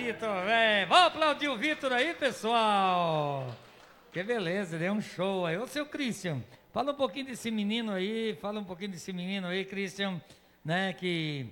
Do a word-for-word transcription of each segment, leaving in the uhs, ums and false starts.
Vitor, velho. Vamos aplaudir o Vitor aí, pessoal. Que beleza, deu um show aí. Ô, seu Christian, fala um pouquinho desse menino aí, fala um pouquinho desse menino aí, Christian, né, que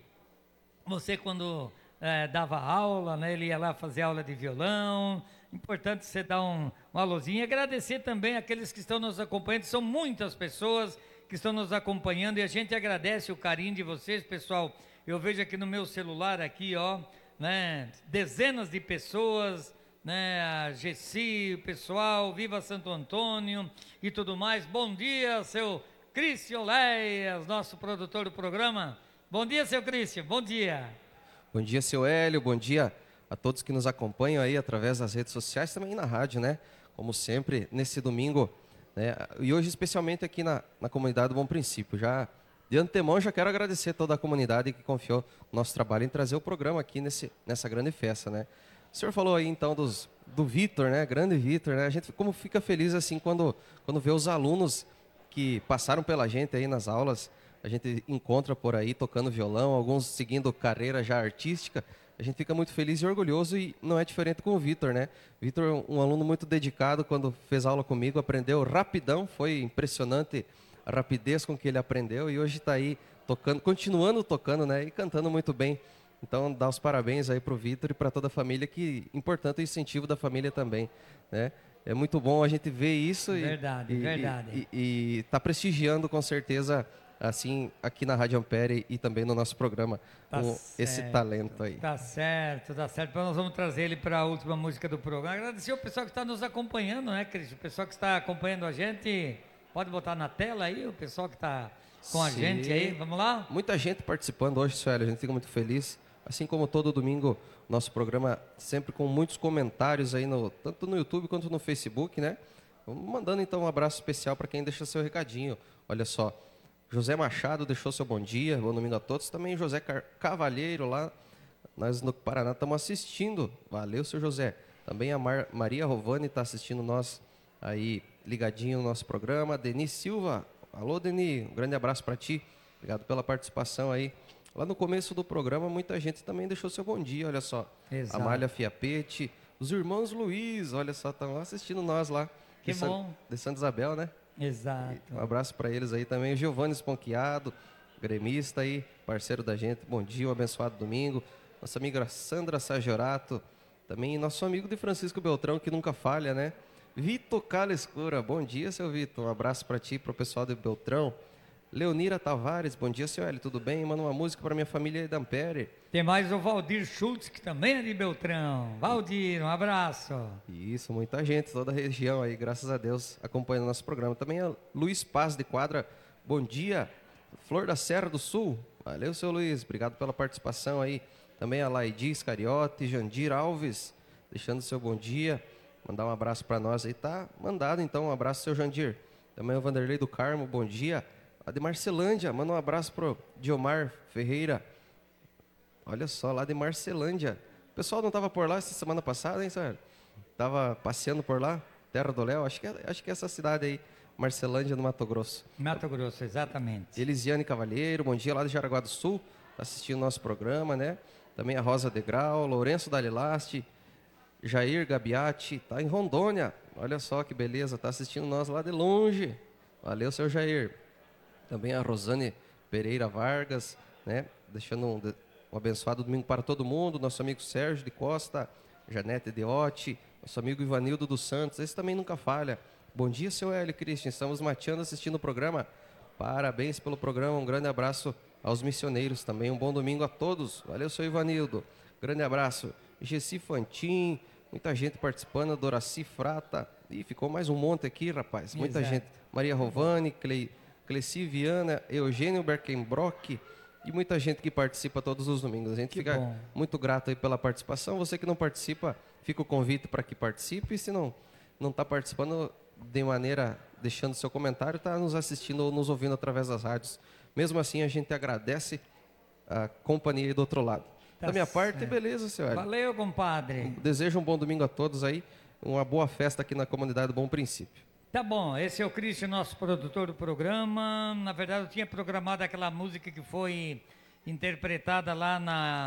você quando é, dava aula, né, ele ia lá fazer aula de violão. Importante você dar um, um alôzinho e agradecer também aqueles que estão nos acompanhando, são muitas pessoas que estão nos acompanhando e a gente agradece o carinho de vocês, pessoal. Eu vejo aqui no meu celular, aqui, ó, né, dezenas de pessoas, né, a Gessi, o pessoal, Viva Santo Antônio e tudo mais. Bom dia, seu Cristian Leias, nosso produtor do programa. Bom dia, seu Cristian, bom dia. Bom dia, seu Hélio, bom dia a todos que nos acompanham aí através das redes sociais, também na rádio, né? Como sempre, nesse domingo, né? E hoje especialmente aqui na, na comunidade do Bom Princípio. Já de antemão já quero agradecer toda a comunidade que confiou no nosso trabalho em trazer o programa aqui nesse, nessa grande festa, né? O senhor falou aí então dos, do Vitor, né? Grande Vitor, né? A gente como fica feliz assim quando, quando vê os alunos que passaram pela gente aí nas aulas. A gente encontra por aí tocando violão, alguns seguindo carreira já artística. A gente fica muito feliz e orgulhoso e não é diferente com o Vitor, né? Vitor é um aluno muito dedicado, quando fez aula comigo, aprendeu rapidão, foi impressionante a rapidez com que ele aprendeu e hoje está aí tocando, continuando tocando, né? E cantando muito bem. Então, dá os parabéns aí para o Vitor e para toda a família, que importante o incentivo da família também, né? É muito bom a gente ver isso verdade, e, verdade. e está prestigiando com certeza assim aqui na Rádio Ampere e também no nosso programa Tá com certo, esse talento aí. Tá certo, tá certo. Nós vamos trazer ele para a última música do programa. Agradecer o pessoal que está nos acompanhando, né, Cris? O pessoal que está acompanhando a gente, pode botar na tela aí, o pessoal que está com a Sim. gente aí, vamos lá? Muita Muita gente participando hoje, Sueli, a gente fica muito feliz. Assim como todo domingo, nosso programa sempre com muitos comentários aí, no, tanto no YouTube quanto no Facebook, né? Vamos mandando então um abraço especial para quem deixa seu recadinho. Olha só, José Machado deixou seu bom dia, bom domingo a todos. Também José Car Cavalheiro lá, nós no Paraná estamos assistindo. Valeu, seu José. Também a Mar Maria Rovani está assistindo nós aí, ligadinho no nosso programa. Denis Silva, alô Denis, um grande abraço para ti. Obrigado pela participação aí. Lá no começo do programa, muita gente também deixou seu bom dia, olha só. Exato. Amália Fiapete, os irmãos Luiz, olha só, estão assistindo nós lá. Que de San, bom. de Santa Isabel, né? Exato. Um abraço para eles aí também. O Giovanni Esponquiado, gremista aí, parceiro da gente. Bom dia, um abençoado domingo. Nossa amiga Sandra Sagiorato, também nosso amigo de Francisco Beltrão, que nunca falha, né? Vitor Calescura, bom dia, seu Vitor. Um abraço para ti, para o pessoal de Beltrão. Leonira Tavares, bom dia, seu Hélio, tudo bem? Manda uma música para minha família da Ampere. Tem mais o Valdir Schultz, que também é de Beltrão. Valdir, um abraço. Isso, muita gente, toda a região aí, graças a Deus, acompanhando nosso programa. Também a Luiz Paz de Quadra, bom dia. Flor da Serra do Sul, valeu, seu Luiz, obrigado pela participação aí. Também a Laidis Cariote, Jandir Alves, deixando seu bom dia. Mandar um abraço para nós aí, tá mandado então, um abraço, seu Jandir. Também o Vanderlei do Carmo, bom dia. A de Marcelândia, manda um abraço pro Diomar Ferreira. Olha só, lá de Marcelândia. O pessoal não estava por lá essa semana passada, hein, Sérgio? Tava passeando por lá, Terra do Léo, acho que, é, acho que é essa cidade aí, Marcelândia, no Mato Grosso. Mato Grosso, exatamente. Elisiane Cavalheiro, bom dia, lá de Jaraguá do Sul, tá assistindo nosso programa, né? Também a Rosa Degrau, Lourenço Dalilaste, Jair Gabiati, tá em Rondônia. Olha só que beleza, tá assistindo nós lá de longe. Valeu, seu Jair. Também a Rosane Pereira Vargas, né? Deixando um, um abençoado domingo para todo mundo. Nosso amigo Sérgio de Costa, Janete Deotti, nosso amigo Ivanildo dos Santos, esse também nunca falha. Bom dia, seu Hélio Christian, estamos mateando assistindo o programa. Parabéns pelo programa, um grande abraço aos missioneiros também. Um bom domingo a todos. Valeu, seu Ivanildo. Grande abraço. Gessi Fantin, muita gente participando, Doraci Frata. Ih, ficou mais um monte aqui, rapaz. Muita Exato. gente. Maria Rovani, Clei... Cleci Viana, Eugênio Berkenbrock e muita gente que participa todos os domingos. A gente Que fica bom. muito grato aí pela participação. Você que não participa, fica o convite para que participe. E se não não está participando de maneira, deixando seu comentário, está nos assistindo ou nos ouvindo através das rádios. Mesmo assim, a gente agradece a companhia aí do outro lado. Tá da minha parte, certo. beleza, senhor. Valeu, compadre. Desejo um bom domingo a todos aí. Uma boa festa aqui na comunidade do Bom Princípio. Tá bom, esse é o Cristian, nosso produtor do programa. Na verdade, eu tinha programado aquela música que foi interpretada lá na,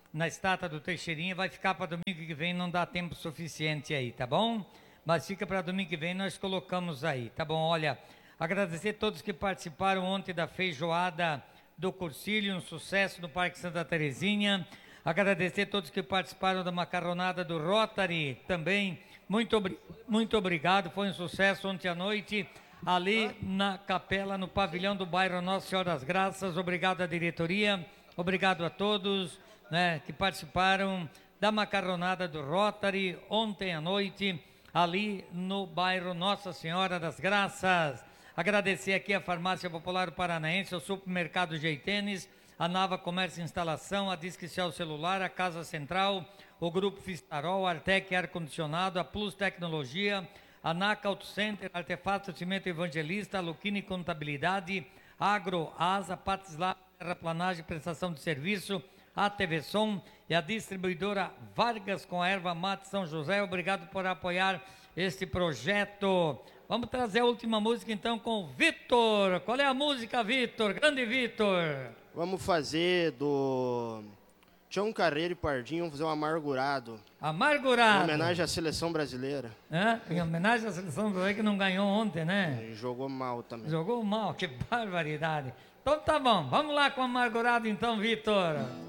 na estátua do Teixeirinha, vai ficar para domingo que vem, não dá tempo suficiente aí, tá bom? Mas fica para domingo que vem, nós colocamos aí, tá bom? Olha, agradecer a todos que participaram ontem da feijoada do Cursilho, um sucesso no Parque Santa Terezinha. Agradecer a todos que participaram da macarronada do Rotary também. Muito, obri muito obrigado, foi um sucesso ontem à noite, ali na capela, no pavilhão do bairro Nossa Senhora das Graças. Obrigado à diretoria, obrigado a todos, né, que participaram da macarronada do Rotary ontem à noite, ali no bairro Nossa Senhora das Graças. Agradecer aqui a Farmácia Popular Paranaense, o Supermercado Geitênis, a Nava Comércio e Instalação, a Disquicel Celular, a Casa Central, o Grupo Fistarol, a Artec Ar-Condicionado, a Plus Tecnologia, a NACA Auto Center, Artefato Cimento Evangelista, a Luquini Contabilidade, Agro, Asa, Patislab, Terraplanagem, Prestação de Serviço, a T V Som e a distribuidora Vargas com a erva mate São José. Obrigado por apoiar este projeto. Vamos trazer a última música então com o Vitor. Qual é a música, Vitor? Grande Vitor. Vamos fazer do Tião Carreiro e Pardinho, vamos fazer um amargurado. Amargurado. Em homenagem à seleção brasileira. É? Em homenagem à seleção brasileira que não ganhou ontem, né? E jogou mal também. Jogou mal, que barbaridade. Então tá bom, vamos lá com o amargurado então, Vitor.